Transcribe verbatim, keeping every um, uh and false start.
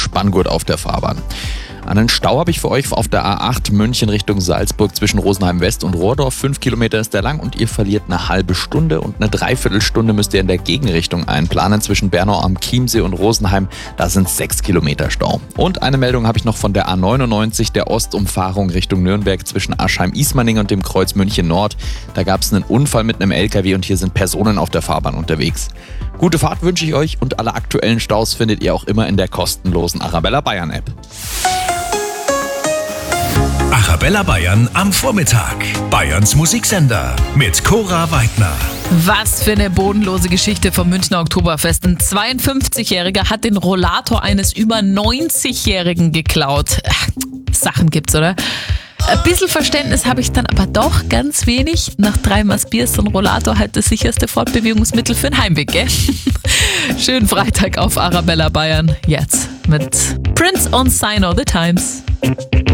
Spanngurt auf der Fahrbahn. Einen Stau habe ich für euch auf der A acht München Richtung Salzburg zwischen Rosenheim West und Rohrdorf. Fünf Kilometer ist der lang und ihr verliert eine halbe Stunde und eine Dreiviertelstunde müsst ihr in der Gegenrichtung einplanen. Zwischen Bernau am Chiemsee und Rosenheim, da sind sechs Kilometer Stau. Und eine Meldung habe ich noch von der A neunundneunzig, der Ostumfahrung Richtung Nürnberg zwischen Aschheim-Ismaning und dem Kreuz München Nord. Da gab es einen Unfall mit einem L K W und hier sind Personen auf der Fahrbahn unterwegs. Gute Fahrt wünsche ich euch und alle aktuellen Staus findet ihr auch immer in der kostenlosen Arabella Bayern App. Arabella Bayern am Vormittag. Bayerns Musiksender mit Cora Weidner. Was für eine bodenlose Geschichte vom Münchner Oktoberfest. Ein zweiundfünfzigjähriger hat den Rollator eines über neunzigjährigen geklaut. Sachen gibt's, oder? Ein bisschen Verständnis habe ich dann aber doch ganz wenig. Nach drei Maß Bier ist so ein Rollator halt das sicherste Fortbewegungsmittel für den Heimweg, gell? Schönen Freitag auf Arabella Bayern. Jetzt mit Prince on Sign of the Times.